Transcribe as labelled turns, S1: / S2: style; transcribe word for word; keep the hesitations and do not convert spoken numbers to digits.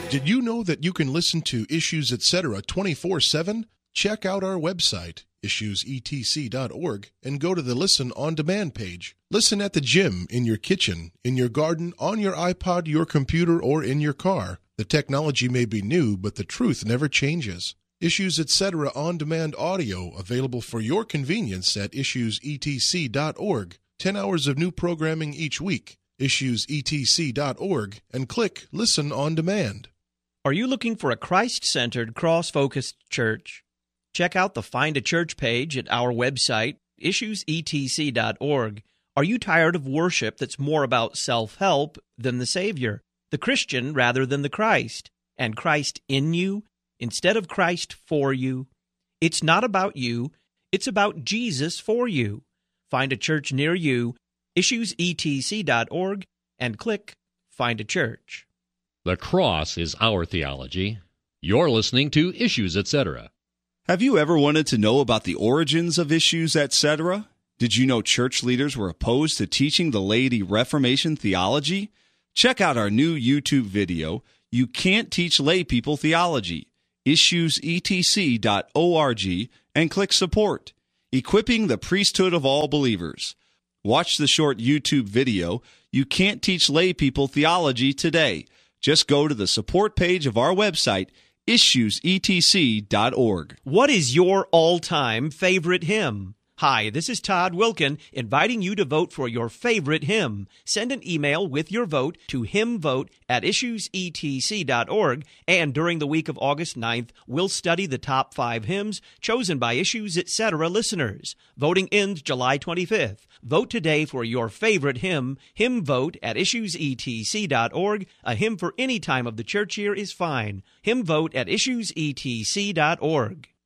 S1: Did you know that you can listen to Issues Etc. twenty-four seven? Check out our website, issues e t c dot org, and go to the Listen on Demand page. Listen at the gym, in your kitchen, in your garden, on your iPod, your computer, or in your car. The technology may be new, but the truth never changes. Issues Etc. On Demand audio available for your convenience at issues e t c dot org. Ten hours of new programming each week. issues e t c dot org and click Listen on Demand.
S2: Are you looking for a Christ-centered, cross-focused church? Check out the Find a Church page at our website, issues e t c dot org. Are you tired of worship that's more about self-help than the Savior, the Christian rather than the Christ, and Christ in you instead of Christ for you? It's not about you, it's about Jesus for you. Find a church near you, issues e t c dot org, and click Find a Church.
S3: The cross is our theology. You're listening to Issues Etc.
S4: Have you ever wanted to know about the origins of Issues Etc.? Did you know church leaders were opposed to teaching the laity Reformation theology? Check out our new YouTube video, You Can't Teach Lay People Theology, issues e t c dot org, and click Support, Equipping the Priesthood of All Believers. Watch the short YouTube video, You Can't Teach Lay People Theology today. Just go to the support page of our website, issues e t c dot org.
S2: What is your all-time favorite hymn? Hi, this is Todd Wilkin, inviting you to vote for your favorite hymn. Send an email with your vote to hymnvote at issues e t c dot org, and during the week of August ninth, we'll study the top five hymns chosen by Issues Etc. listeners. Voting ends July twenty-fifth. Vote today for your favorite hymn. Hymnvote at issues e t c dot org. A hymn for any time of the church year is fine. Hymnvote at issues e t c dot org.